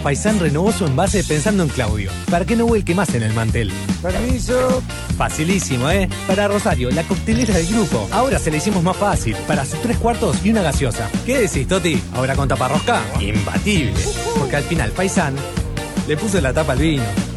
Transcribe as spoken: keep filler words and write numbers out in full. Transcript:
Paisán renovó su envase pensando en Claudio, para que no vuelque más en el mantel. Permiso. Facilísimo, ¿eh? Para Rosario, la coctelera del grupo. Ahora se la hicimos más fácil, para sus tres cuartos y una gaseosa. ¿Qué decís, Toti? ¿Ahora con taparrosca? Imbatible. Porque al final Paisán le puso la tapa al vino.